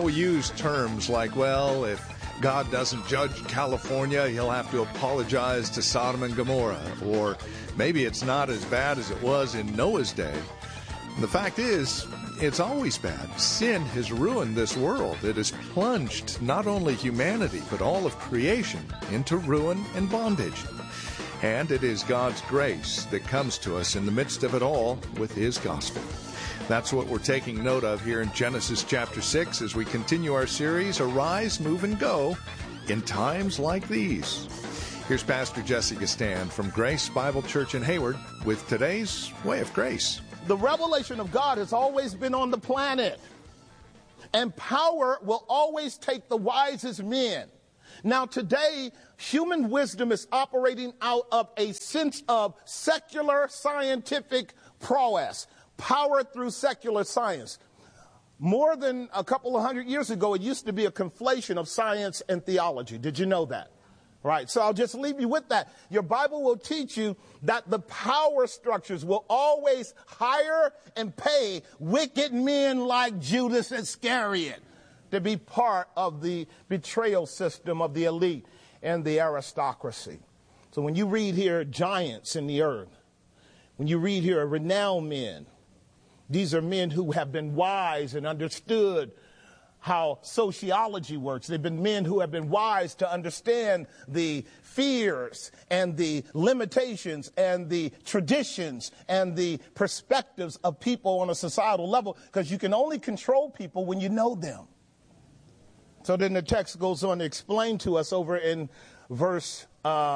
we use terms like, well, if God doesn't judge California, he'll have to apologize to Sodom and Gomorrah. Or maybe it's not as bad as it was in Noah's day. The fact is, it's always bad. Sin has ruined this world. It has plunged not only humanity, but all of creation into ruin and bondage. And it is God's grace that comes to us in the midst of it all with His gospel. That's what we're taking note of here in Genesis chapter 6 as we continue our series, Arise, Move, and Go in Times Like These. Here's Pastor Jesse Gastan from Grace Bible Church in Hayward with today's Way of Grace. The revelation of God has always been on the planet, and power will always take the wisest men. Now today, human wisdom is operating out of a sense of secular scientific prowess, power through secular science. More than a couple of hundred years ago, it used to be a conflation of science and theology. Did you know that? Right, so I'll just leave you with that. Your Bible will teach you that the power structures will always hire and pay wicked men like Judas Iscariot to be part of the betrayal system of the elite and the aristocracy. So when you read here giants in the earth, when you read here renowned men, these are men who have been wise and understood how sociology works. They've been men who have been wise to understand the fears and the limitations and the traditions and the perspectives of people on a societal level, because you can only control people when you know them. So then the text goes on to explain to us over in verse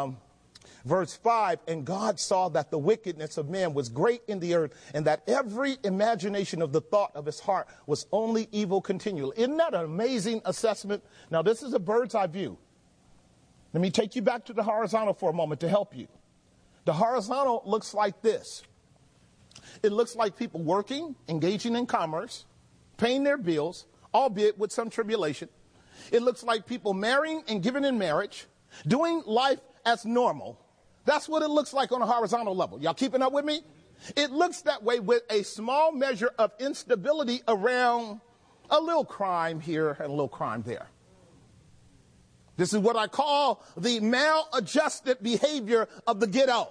5, and God saw that the wickedness of man was great in the earth, and that every imagination of the thought of his heart was only evil continually. Isn't that an amazing assessment? Now, this is a bird's eye view. Let me take you back to the horizontal for a moment to help you. The horizontal looks like this. It looks like people working, engaging in commerce, paying their bills, albeit with some tribulation. It looks like people marrying and giving in marriage, doing life as normal. That's what it looks like on a horizontal level. Y'all keeping up with me? It looks that way with a small measure of instability around a little crime here and a little crime there. This is what I call the maladjusted behavior of the ghetto.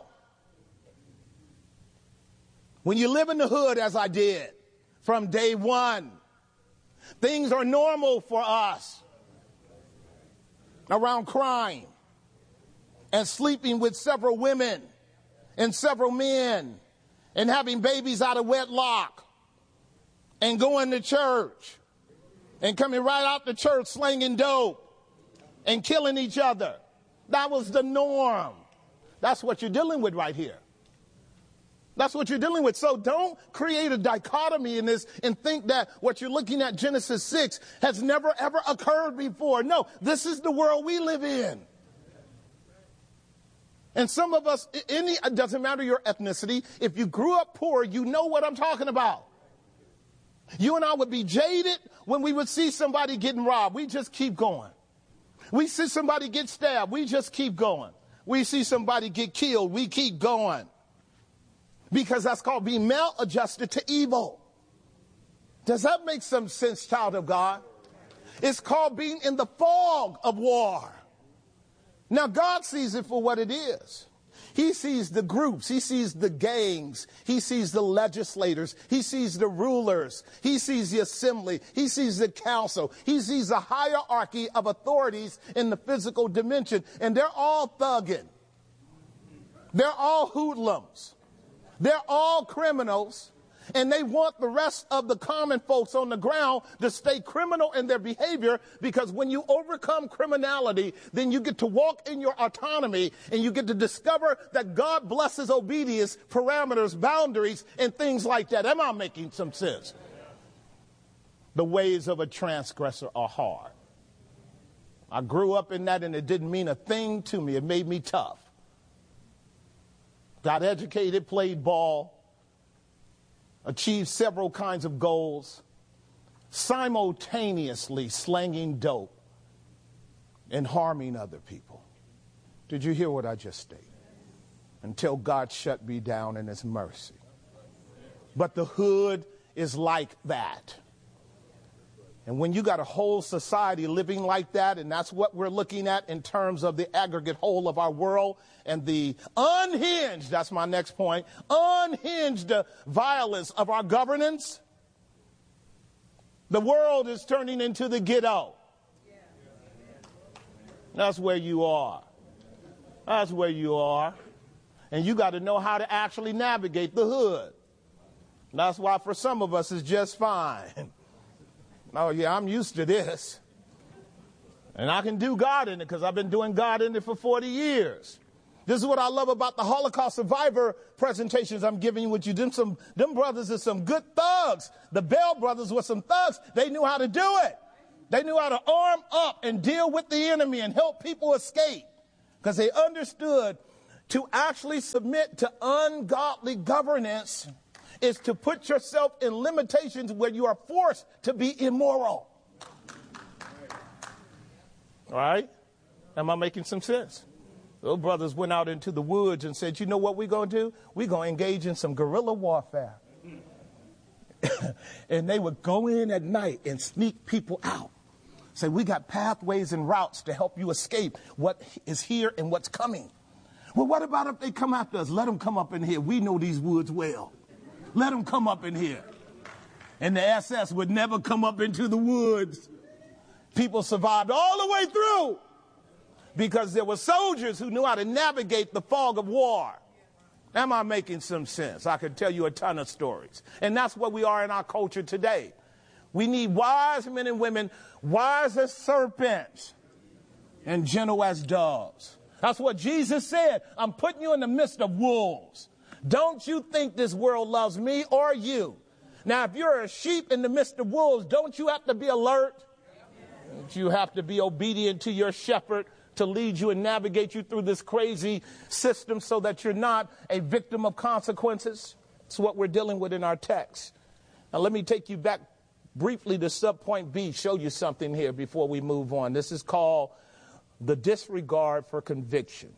When you live in the hood, as I did from day one, things are normal for us around crime and sleeping with several women and several men and having babies out of wedlock and going to church and coming right out the church slinging dope and killing each other. That was the norm. That's what you're dealing with right here. That's what you're dealing with. So don't create a dichotomy in this and think that what you're looking at, Genesis 6, has never ever occurred before. No, this is the world we live in. And some of us, it doesn't matter your ethnicity. If you grew up poor, you know what I'm talking about. You and I would be jaded when we would see somebody getting robbed. We just keep going. We see somebody get stabbed. We just keep going. We see somebody get killed. We keep going. Because that's called being maladjusted to evil. Does that make some sense, child of God? It's called being in the fog of war. Now, God sees it for what it is. He sees the groups. He sees the gangs. He sees the legislators. He sees the rulers. He sees the assembly. He sees the council. He sees the hierarchy of authorities in the physical dimension. And they're all thugging. They're all hoodlums. They're all criminals. And they want the rest of the common folks on the ground to stay criminal in their behavior, because when you overcome criminality, then you get to walk in your autonomy and you get to discover that God blesses obedience, parameters, boundaries, and things like that. Am I making some sense? The ways of a transgressor are hard. I grew up in that and it didn't mean a thing to me. It made me tough. Got educated, played ball, achieved several kinds of goals, simultaneously slanging dope and harming other people. Did you hear what I just stated? Until God shut me down in His mercy. But the hood is like that. And when you got a whole society living like that, and that's what we're looking at in terms of the aggregate whole of our world and the unhinged, that's my next point, unhinged violence of our governance, the world is turning into the ghetto. That's where you are. That's where you are. And you got to know how to actually navigate the hood. That's why for some of us it's just fine. Oh, yeah, I'm used to this. And I can do God in it because I've been doing God in it for 40 years. This is what I love about the Holocaust survivor presentations I'm giving with you. Them brothers are some good thugs. The Bell brothers were some thugs. They knew how to do it. They knew how to arm up and deal with the enemy and help people escape because they understood to actually submit to ungodly governance is to put yourself in limitations where you are forced to be immoral. All right? Am I making some sense? Those brothers went out into the woods and said, you know what we're going to do? We're going to engage in some guerrilla warfare. And they would go in at night and sneak people out. Say, we got pathways and routes to help you escape what is here and what's coming. Well, what about if they come after us? Let them come up in here. We know these woods well. Let them come up in here. And the SS would never come up into the woods. People survived all the way through because there were soldiers who knew how to navigate the fog of war. Am I making some sense? I could tell you a ton of stories. And that's what we are in our culture today. We need wise men and women, wise as serpents and gentle as doves. That's what Jesus said. I'm putting you in the midst of wolves. Don't you think this world loves me or you? Now, if you're a sheep in the midst of wolves, don't you have to be alert? Don't you have to be obedient to your shepherd to lead you and navigate you through this crazy system so that you're not a victim of consequences? That's what we're dealing with in our text. Now, let me take you back briefly to subpoint B, show you something here before we move on. This is called the disregard for conviction.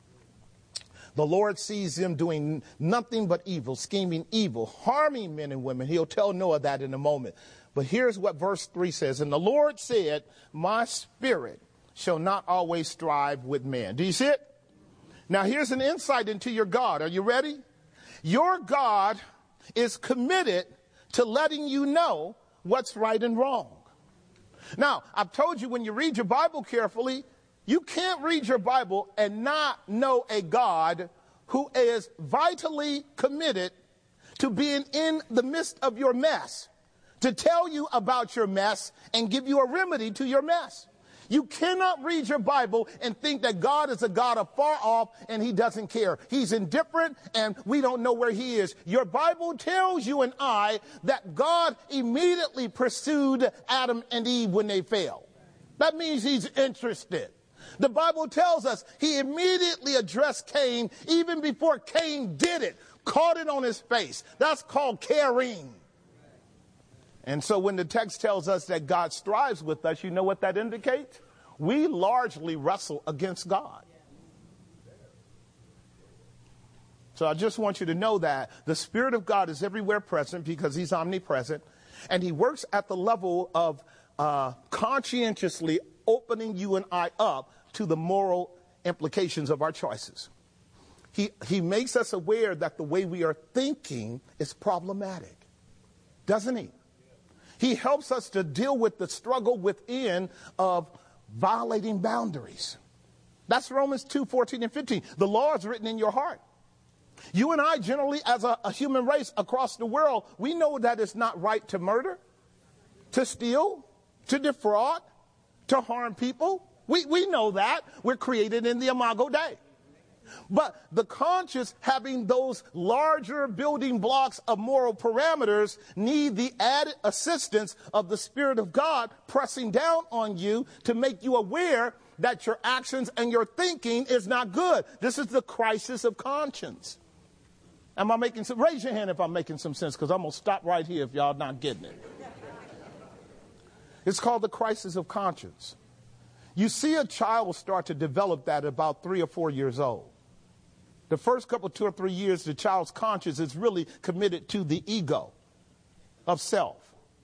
The Lord sees them doing nothing but evil, scheming evil, harming men and women. He'll tell Noah that in a moment. But here's what verse 3 says. And the Lord said, my spirit shall not always strive with man. Do you see it? Now here's an insight into your God. Are you ready? Your God is committed to letting you know what's right and wrong. Now, I've told you when you read your Bible carefully, you can't read your Bible and not know a God who is vitally committed to being in the midst of your mess, to tell you about your mess and give you a remedy to your mess. You cannot read your Bible and think that God is a God of far off and he doesn't care. He's indifferent and we don't know where he is. Your Bible tells you and I that God immediately pursued Adam and Eve when they fell. That means he's interested. The Bible tells us he immediately addressed Cain even before Cain did it, caught it on his face. That's called caring. And so when the text tells us that God strives with us, you know what that indicates? We largely wrestle against God. So I just want you to know that the Spirit of God is everywhere present because he's omnipresent. And he works at the level of conscientiously opening you and I up to the moral implications of our choices. He makes us aware that the way we are thinking is problematic, doesn't he? He helps us to deal with the struggle within of violating boundaries. That's Romans 2:14 and 15. The law is written in your heart. You and I generally, as a human race across the world, we know that it's not right to murder, to steal, to defraud, to harm people. We know that. We're created in the Imago Dei. But the conscious, having those larger building blocks of moral parameters, need the added assistance of the Spirit of God pressing down on you to make you aware that your actions and your thinking is not good. This is the crisis of conscience. Am I making some? Raise your hand if I'm making some sense, because I'm going to stop right here if y'all not getting it. It's called the crisis of conscience. You see a child start to develop that at about 3 or 4 years old. The first couple, 2 or 3 years, the child's conscience is really committed to the ego of self.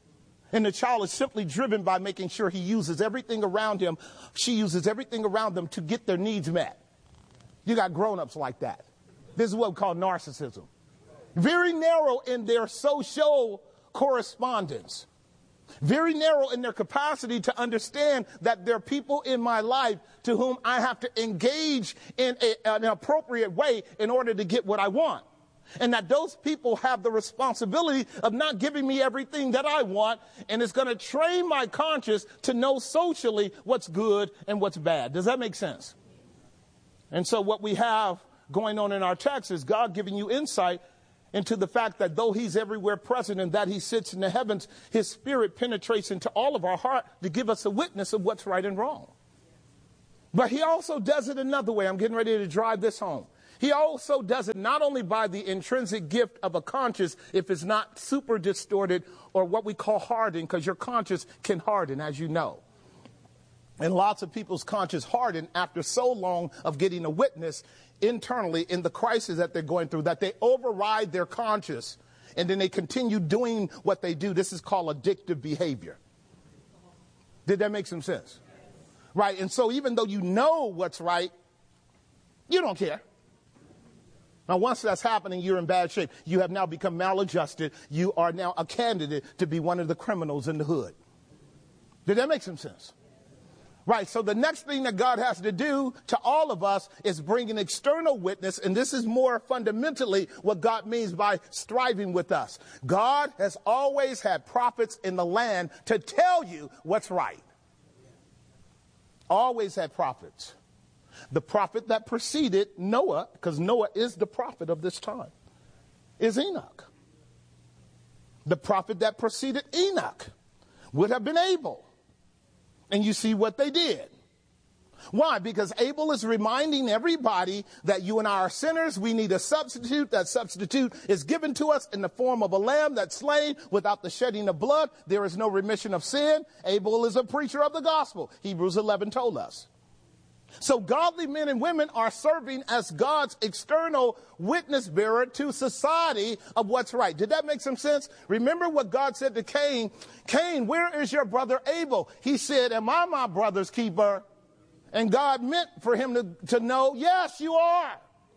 And the child is simply driven by making sure he uses everything around him, she uses everything around them to get their needs met. You got grown-ups like that. This is what we call narcissism. Very narrow in their social correspondence. Very narrow in their capacity to understand that there are people in my life to whom I have to engage in an appropriate way in order to get what I want. And that those people have the responsibility of not giving me everything that I want, and it's going to train my conscience to know socially what's good and what's bad. Does that make sense? And so what we have going on in our text is God giving you insight into the fact that though he's everywhere present and that he sits in the heavens, his spirit penetrates into all of our heart to give us a witness of what's right and wrong. But he also does it another way. I'm getting ready to drive this home. He also does it not only by the intrinsic gift of a conscience, if it's not super distorted or what we call hardened, because your conscience can harden, as you know. And lots of people's conscience harden after so long of getting a witness internally in the crisis that they're going through, that they override their conscience and then they continue doing what they do. This is called addictive behavior. Did that make some sense? Right. And so even though you know what's right, you don't care. Now, once that's happening, you're in bad shape. You have now become maladjusted. You are now a candidate to be one of the criminals in the hood. Did that make some sense? Right, so the next thing that God has to do to all of us is bring an external witness, and this is more fundamentally what God means by striving with us. God has always had prophets in the land to tell you what's right. Always had prophets. The prophet that preceded Noah, because Noah is the prophet of this time, is Enoch. The prophet that preceded Enoch would have been Abel. And you see what they did. Why? Because Abel is reminding everybody that you and I are sinners. We need a substitute. That substitute is given to us in the form of a lamb that's slain without the shedding of blood. There is no remission of sin. Abel is a preacher of the gospel. Hebrews 11 told us. So godly men and women are serving as God's external witness bearer to society of what's right. Did that make some sense? Remember what God said to Cain. Cain, where is your brother Abel? He said, am I my brother's keeper? And God meant for him to know, yes, you are.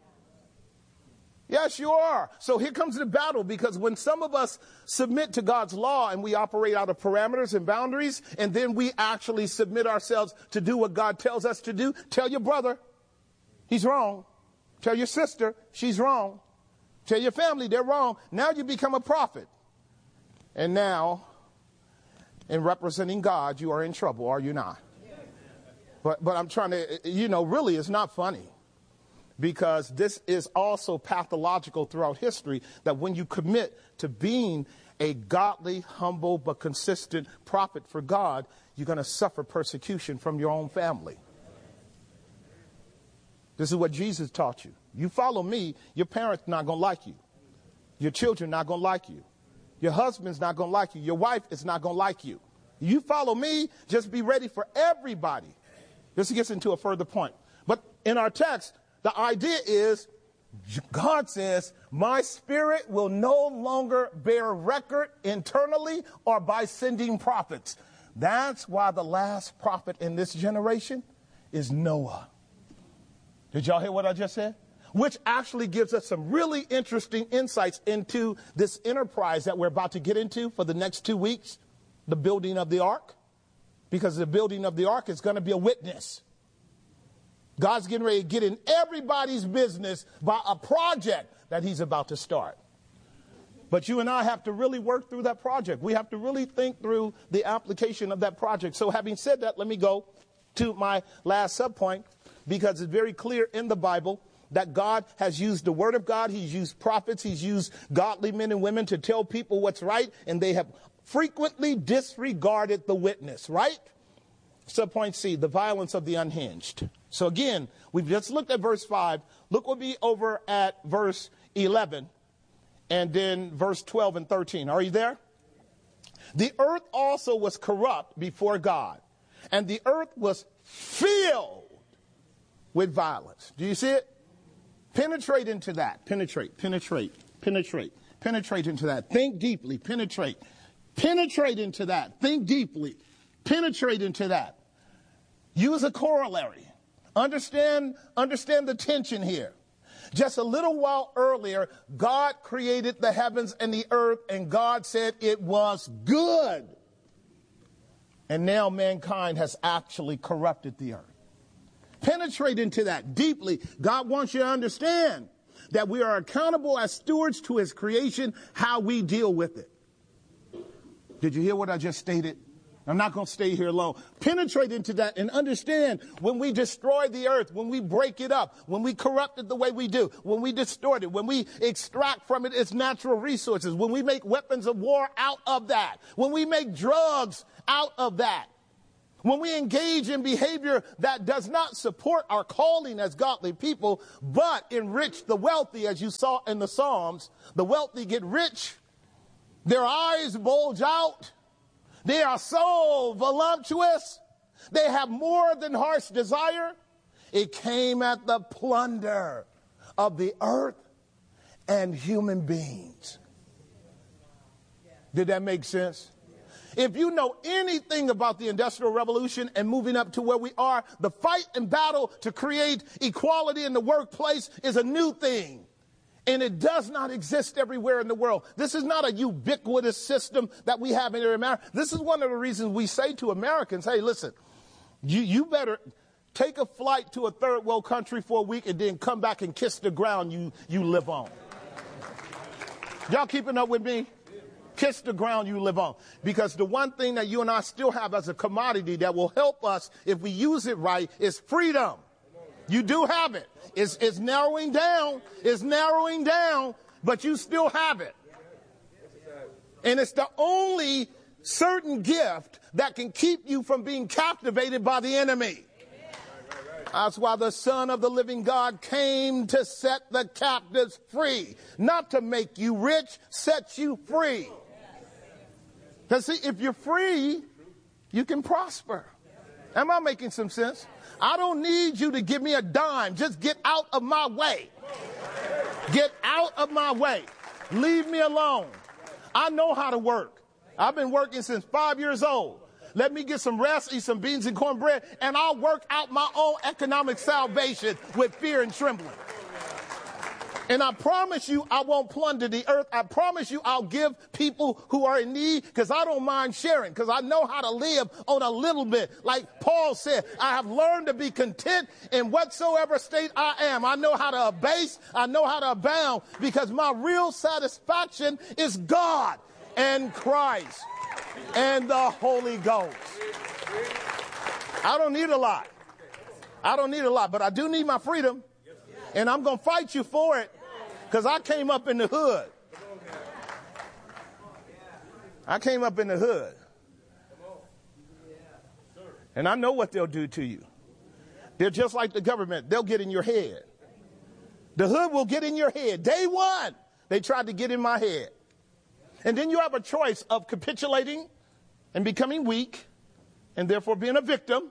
Yes, you are. So here comes the battle, because when some of us submit to God's law and we operate out of parameters and boundaries, and then we actually submit ourselves to do what God tells us to do, tell your brother he's wrong. Tell your sister she's wrong. Tell your family they're wrong. Now you become a prophet. And now, in representing God, you are in trouble, are you not? But I'm trying to, really it's not funny. Because this is also pathological throughout history, that when you commit to being a godly, humble, but consistent prophet for God, you're going to suffer persecution from your own family. This is what Jesus taught you. You follow me, your parents not going to like you. Your children not going to like you. Your husband's not going to like you. Your wife is not going to like you. You follow me, just be ready for everybody. This gets into a further point. But in our text, the idea is, God says, my spirit will no longer bear record internally or by sending prophets. That's why the last prophet in this generation is Noah. Did y'all hear what I just said? Which actually gives us some really interesting insights into this enterprise that we're about to get into for the next 2 weeks, the building of the ark. Because the building of the ark is going to be a witness. God's getting ready to get in everybody's business by a project that he's about to start. But you and I have to really work through that project. We have to really think through the application of that project. So having said that, let me go to my last subpoint, because it's very clear in the Bible that God has used the word of God. He's used prophets. He's used godly men and women to tell people what's right. And they have frequently disregarded the witness, right? Subpoint C, the violence of the unhinged. So again, we've just looked at verse 5. Look, we'll be over at verse 11 and then verse 12 and 13. Are you there? The earth also was corrupt before God, and the earth was filled with violence. Do you see it? Penetrate into that. Penetrate into that. Think deeply. Penetrate. Penetrate into that. Think deeply. Penetrate into that. Use a corollary. Understand the tension here. Just a little while earlier, God created the heavens and the earth, and God said it was good. And now mankind has actually corrupted the earth. Penetrate into that deeply. God wants you to understand that we are accountable as stewards to his creation, how we deal with it. Did you hear what I just stated? I'm not going to stay here long. Penetrate into that and understand when we destroy the earth, when we break it up, when we corrupt it the way we do, when we distort it, when we extract from it its natural resources, when we make weapons of war out of that, when we make drugs out of that, when we engage in behavior that does not support our calling as godly people, but enrich the wealthy, as you saw in the Psalms. The wealthy get rich, their eyes bulge out, they are so voluptuous, they have more than heart's desire. It came at the plunder of the earth and human beings. Did that make sense? If you know anything about the Industrial Revolution and moving up to where we are, the fight and battle to create equality in the workplace is a new thing. And it does not exist everywhere in the world. This is not a ubiquitous system that we have in America. This is one of the reasons we say to Americans, hey, listen, you better take a flight to a third world country for a week and then come back and kiss the ground you live on. Y'all keeping up with me? Kiss the ground you live on. Because the one thing that you and I still have as a commodity that will help us if we use it right is freedom. You do have it. It's narrowing down. It's narrowing down, but you still have it. And it's the only certain gift that can keep you from being captivated by the enemy. That's why the Son of the living God came to set the captives free. Not to make you rich, set you free. Because see, if you're free, you can prosper. Am I making some sense? I don't need you to give me a dime. Just get out of my way. Get out of my way. Leave me alone. I know how to work. I've been working since 5 years old. Let me get some rest, eat some beans and cornbread, and I'll work out my own economic salvation with fear and trembling. And I promise you I won't plunder the earth. I promise you I'll give people who are in need, because I don't mind sharing, because I know how to live on a little bit. Like Paul said, I have learned to be content in whatsoever state I am. I know how to abase. I know how to abound, because my real satisfaction is God and Christ and the Holy Ghost. I don't need a lot. I don't need a lot, but I do need my freedom. And I'm going to fight you for it, because I came up in the hood. I came up in the hood. And I know what they'll do to you. They're just like the government. They'll get in your head. The hood will get in your head. Day one, they tried to get in my head. And then you have a choice of capitulating and becoming weak and therefore being a victim,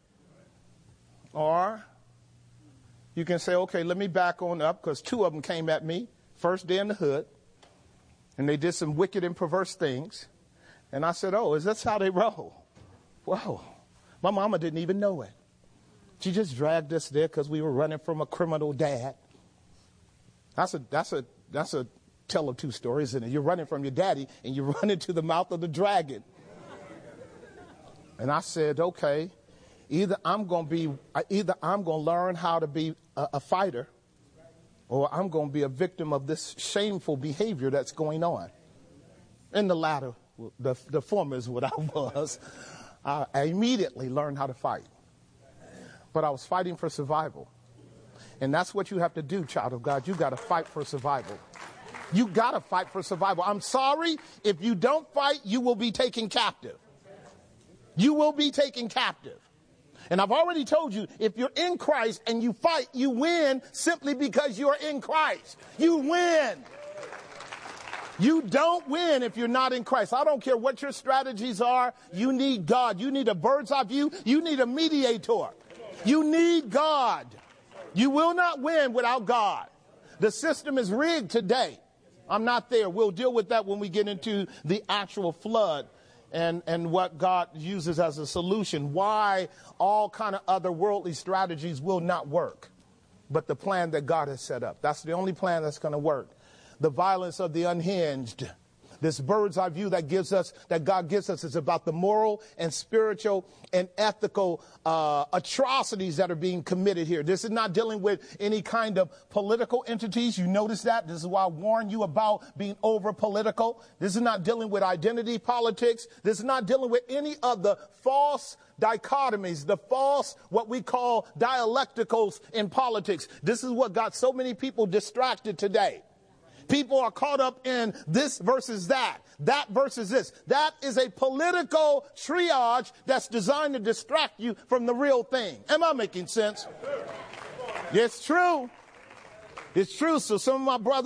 or you can say, okay, let me back on up, because two of them came at me first day in the hood, and they did some wicked and perverse things. And I said, oh, is this how they roll? Whoa, my mama didn't even know it. She just dragged us there because we were running from a criminal dad. That's a tell of two stories, isn't it? You're running from your daddy, and you run into the mouth of the dragon. And I said, okay, either I'm going to learn how to be a fighter, or I'm going to be a victim of this shameful behavior that's going on. And the latter, the former is what I was. I immediately learned how to fight. But I was fighting for survival. And that's what you have to do, child of God. You got to fight for survival. You got to fight for survival. I'm sorry, if you don't fight, you will be taken captive. You will be taken captive. And I've already told you, if you're in Christ and you fight, you win simply because you're in Christ. You win. You don't win if you're not in Christ. I don't care what your strategies are. You need God. You need a bird's eye view. You need a mediator. You need God. You will not win without God. The system is rigged today. I'm not there. We'll deal with that when we get into the actual flood and what God uses as a solution. Why all kind of other worldly strategies will not work. But the plan that God has set up. That's the only plan that's going to work. The violence of the unhinged. This bird's eye view that God gives us is about the moral and spiritual and ethical atrocities that are being committed here. This is not dealing with any kind of political entities. You notice that? This is why I warn you about being over political. This is not dealing with identity politics. This is not dealing with any of the false dichotomies, the false, what we call dialecticals in politics. This is what got so many people distracted today. People are caught up in this versus that versus this. That is a political triage that's designed to distract you from the real thing. Am I making sense? It's true. It's true. So some of my brothers